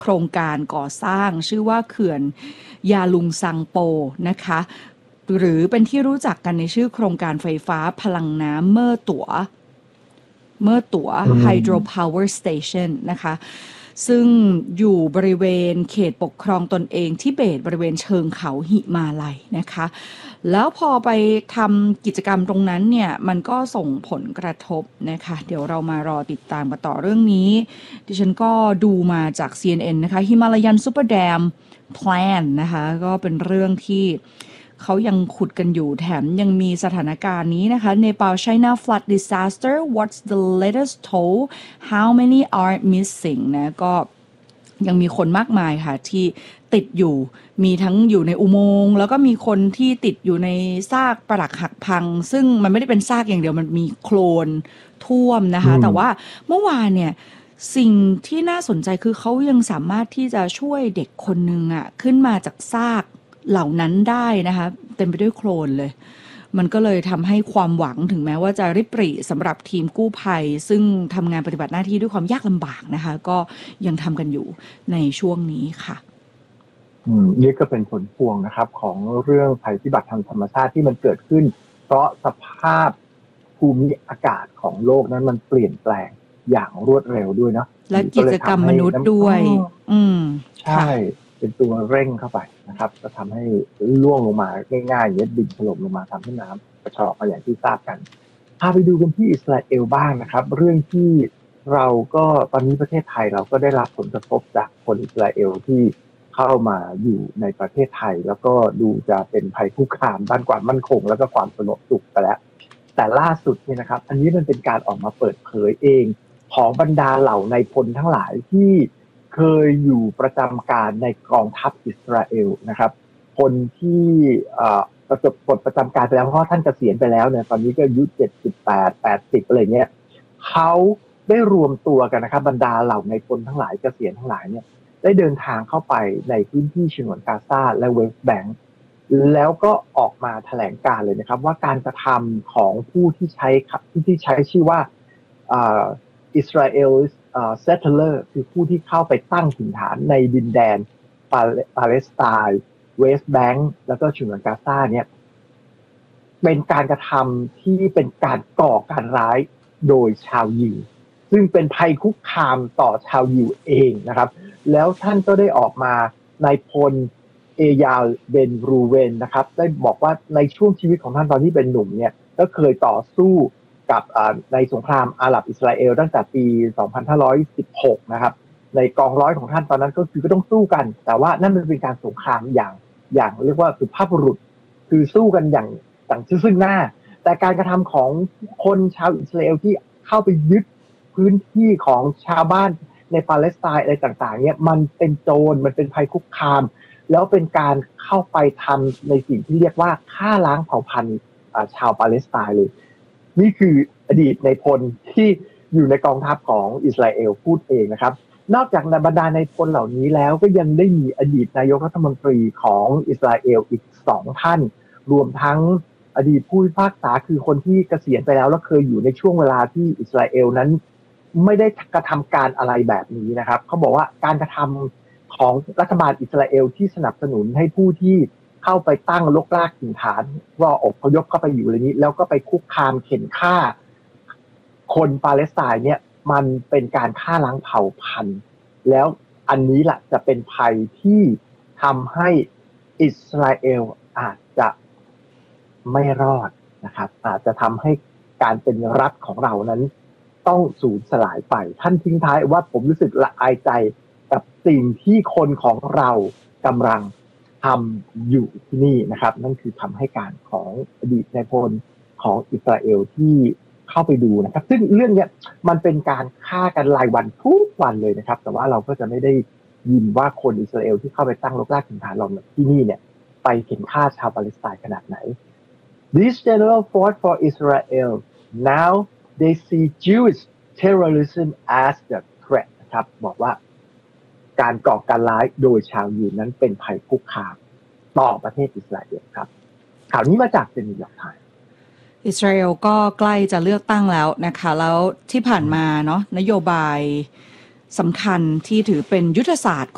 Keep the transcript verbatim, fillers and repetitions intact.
โครงการก่อสร้างชื่อว่าเขื่อนยาลุงซังโปนะคะหรือเป็นที่รู้จักกันในชื่อโครงการไฟฟ้าพลังน้ำเม่อตั๋วเมื่อตั๋ว Hydropower Station นะคะซึ่งอยู่บริเวณเขตปกครองตนเองทิเบตบริเวณเชิงเขาหิมาลัยนะคะแล้วพอไปทำกิจกรรมตรงนั้นเนี่ยมันก็ส่งผลกระทบนะคะเดี๋ยวเรามารอติดตามกันต่อเรื่องนี้ดิฉันก็ดูมาจาก ซี เอ็น เอ็น นะคะ Himalayan Super Dam Plan นะคะก็เป็นเรื่องที่เขายังขุดกันอยู่แถมยังมีสถานการณ์นี้นะคะ Nepal China flood disaster what's the latest toll how many are missing นะก็ยังมีคนมากมายค่ะที่ติดอยู่มีทั้งอยู่ในอุโมงค์แล้วก็มีคนที่ติดอยู่ในซากปรักหักพังซึ่งมันไม่ได้เป็นซากอย่างเดียวมันมีโคลนท่วมนะคะแต่ว่าเมื่อวานเนี่ยสิ่งที่น่าสนใจคือเขายังสามารถที่จะช่วยเด็กคนนึงอ่ะขึ้นมาจากซากเหล่านั้นได้นะคะเต็มไปด้วยโคลนเลยมันก็เลยทำให้ความหวังถึงแม้ว่าจะริบหรี่สำหรับทีมกู้ภัยซึ่งทำงานปฏิบัติหน้าที่ด้วยความยากลำบากนะคะก็ยังทำกันอยู่ในช่วงนี้ค่ะอืมนี่ก็เป็นผลพวงนะครับของเรื่องภัยพิบัติทางธรรมชาติที่มันเกิดขึ้นเพราะสภาพภูมิอากาศของโลกนั้นมันเปลี่ยนแปลงอย่างรวดเร็วด้วยเนาะและกิจกรรมมนุษย์ด้วยอืมใช่เป็นตัวเร่งเข้าไปนะครับก็ทำให้ล่วงลงมาง่ายๆอย่างนี้ดินถล่มลงมาทำให้น้ำกระชอกมาอย่างที่ทราบกันพาไปดูกันที่อิสราเอลบ้างนะครับเรื่องที่เราก็ตอนนี้ประเทศไทยเราก็ได้รับผลกระทบจากคนอิสราเอลที่เข้ามาอยู่ในประเทศไทยแล้วก็ดูจะเป็นภัยคุกคามด้านความมั่นคงแล้วก็ความสงบสุขไปแล้วแต่ล่าสุดเนี่ยนะครับอันนี้มันเป็นการออกมาเปิดเผยเองของบรรดาเหล่านายพลทั้งหลายที่เคยอยู่ประจำการในกองทัพอิสราเอลนะครับคนที่ประจบปลดประจำการไปแล้วเพราะท่านเกษียณไปแล้วเนี่ยตอนนี้ก็อายุเจ็ดสิบแปด แปดสิบอะไรเงี้ยเขาได้รวมตัวกันนะครับบรรดาเหล่านายพลทั้งหลายเกษียณทั้งหลายเนี่ยได้เดินทางเข้าไปในพื้นที่ฉนวนกาซาและเวสต์แบงก์แล้วก็ออกมาแถลงการเลยนะครับว่าการกระทำของผู้ที่ใช้ที่ใช้ชื่อว่าอิสราเอลเอ่อ settler คือผู้ที่เข้าไปตั้งถิ่นฐานในดินแดนปาเลสไตน์เวสต์แบงก์แล้วก็ฉนวนกาซาเนี่ยเป็นการกระทำที่เป็นการก่อการร้ายโดยชาวยิวซึ่งเป็นภัยคุกคามต่อชาวยิวเองนะครับแล้วท่านก็ได้ออกมานายพลเอยาลเบนรูเวนนะครับได้บอกว่าในช่วงชีวิตของท่านตอนที่เป็นหนุ่มเนี่ยก็เคยต่อสู้กับในสงครามอาหรับอิสราเอลตั้งแต่ปีสองพันห้าร้อยสิบหกนะครับในกองร้อยของท่านตอนนั้นก็คือก็ต้องสู้กันแต่ว่านั่นมันเป็นการสงครามอย่างอย่างเรียกว่าสุภาพบุรุษคือสู้กันอย่างต่างซึ่งหน้าแต่การกระทำของคนชาวอิสราเอลที่เข้าไปยึดพื้นที่ของชาวบ้านในปาเลสไตน์อะไรต่างๆเนี่ยมันเป็นโจรมันเป็นภัยคุกคามแล้วเป็นการเข้าไปทำในสิ่งที่เรียกว่าฆ่าล้างเผ่าพันธุ์ชาวปาเลสไตน์เลยนี่คืออดีตนายพลที่อยู่ในกองทัพของอิสราเอลพูดเองนะครับนอกจากบรรดานายพลเหล่านี้แล้วก็ยังได้มีอดีตนายกรัฐมนตรีของอิสราเอลอีกสองท่านรวมทั้งอดีตผู้พิพากษาคือคนที่เกษียณไปแล้วและเคยอยู่ในช่วงเวลาที่อิสราเอลนั้นไม่ได้กระทำการอะไรแบบนี้นะครับเขาบอกว่าการกระทำของรัฐบาลอิสราเอลที่สนับสนุนให้ผู้ที่เข้าไปตั้งลกลากถิ่นฐานว่าอพยพเข้าไปอยู่อะไรนี้แล้วก็ไปคุกคามเข็นฆ่าคนปาเลสไตน์เนี่ยมันเป็นการฆ่าล้างเผ่าพันธุ์แล้วอันนี้แหละจะเป็นภัยที่ทำให้อิสราเอลอาจจะไม่รอดนะครับอาจจะทำให้การเป็นรัฐของเรานั้นต้องสูญสลายไปท่านทิ้งท้ายว่าผมรู้สึกละอายใจกับสิ่งที่คนของเรากำลังทำอยู่ที่นี่นะครับนั่นคือคำให้การของอดีตนายพลของอิสราเอลที่เข้าไปดูนะครับซึ่งเรื่องนี้มันเป็นการฆ่ากันรายวันทุกวันเลยนะครับแต่ว่าเราก็จะไม่ได้ยินว่าคนอิสราเอลที่เข้าไปตั้งรกรากถิ่นฐานเราที่นี่เนี่ยไปเข็นฆ่าชาวปาเลสไตน์ขนาดไหน This general fought for Israel now they see Jewish terrorism as the threat นะครับบอกว่าการก่อการร้ายโดยชาวยิวนั้นเป็นภัยคุกคามต่อประเทศอิสราเอลครับข่าวนี้มาจากนิวยอร์กไทม์อิสราเอลก็ใกล้จะเลือกตั้งแล้วนะคะแล้วที่ผ่านมาเนาะนโยบายสำคัญที่ถือเป็นยุทธศาสตร์